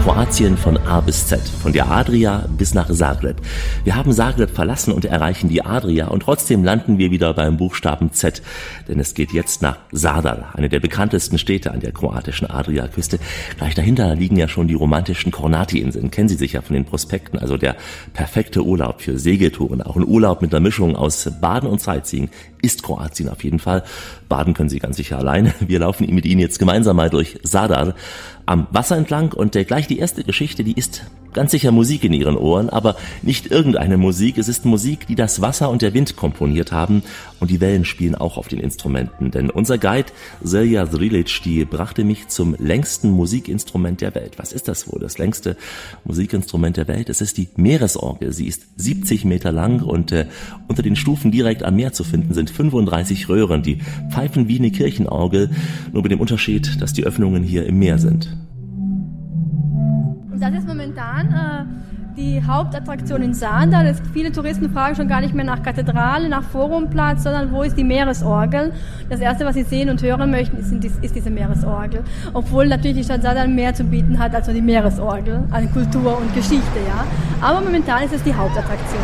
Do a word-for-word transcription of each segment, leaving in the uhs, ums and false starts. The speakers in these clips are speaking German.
Kroatien von A bis Z, von der Adria bis nach Zagreb. Wir haben Zagreb verlassen und erreichen die Adria und trotzdem landen wir wieder beim Buchstaben Z, denn es geht jetzt nach Zadar, eine der bekanntesten Städte an der kroatischen Adriaküste. Gleich dahinter liegen ja schon die romantischen Kornati-Inseln, kennen Sie sicher von den Prospekten, also der perfekte Urlaub für Segeltouren, auch ein Urlaub mit einer Mischung aus Baden und Sightseeing ist Kroatien auf jeden Fall. Baden können Sie ganz sicher alleine. Wir laufen mit Ihnen jetzt gemeinsam mal durch Zadar am Wasser entlang und äh, gleich die erste Geschichte, die ist ganz sicher Musik in Ihren Ohren, aber nicht irgendeine Musik. Es ist Musik, die das Wasser und der Wind komponiert haben und die Wellen spielen auch auf den Instrumenten. Denn unser Guide Selja Drilic, die brachte mich zum längsten Musikinstrument der Welt. Was ist das wohl? Das längste Musikinstrument der Welt? Es ist die Meeresorgel. Sie ist siebzig Meter lang und äh, unter den Stufen direkt am Meer zu finden sind fünfunddreißig Röhren, die pfeifen wie eine Kirchenorgel, nur mit dem Unterschied, dass die Öffnungen hier im Meer sind. Und das ist momentan äh, die Hauptattraktion in Zadar. Es, viele Touristen fragen schon gar nicht mehr nach Kathedrale, nach Forumplatz, sondern wo ist die Meeresorgel? Das Erste, was sie sehen und hören möchten, ist, ist diese Meeresorgel. Obwohl natürlich die Stadt Zadar mehr zu bieten hat als nur die Meeresorgel an Kultur und Geschichte. Ja? Aber momentan ist es die Hauptattraktion.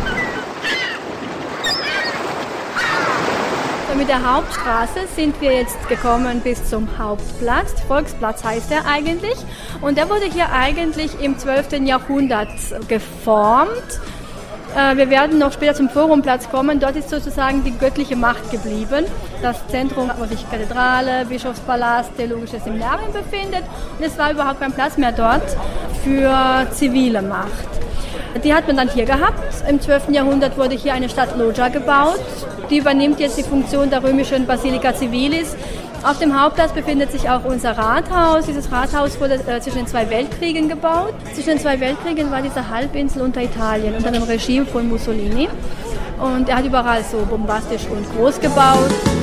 Mit der Hauptstraße sind wir jetzt gekommen bis zum Hauptplatz. Volksplatz heißt er eigentlich. Und der wurde hier eigentlich im zwölften Jahrhundert geformt. Wir werden noch später zum Forumplatz kommen. Dort ist sozusagen die göttliche Macht geblieben. Das Zentrum, wo sich Kathedrale, Bischofspalast, Theologisches Seminarium befindet. Und es war überhaupt kein Platz mehr dort für zivile Macht. Die hat man dann hier gehabt. Im zwölften Jahrhundert wurde hier eine Stadt Lodža gebaut. Die übernimmt jetzt die Funktion der römischen Basilica Civilis. Auf dem Hauptplatz befindet sich auch unser Rathaus. Dieses Rathaus wurde äh, zwischen den zwei Weltkriegen gebaut. Zwischen den zwei Weltkriegen war diese Halbinsel unter Italien, unter dem Regime von Mussolini. Und er hat überall so bombastisch und groß gebaut.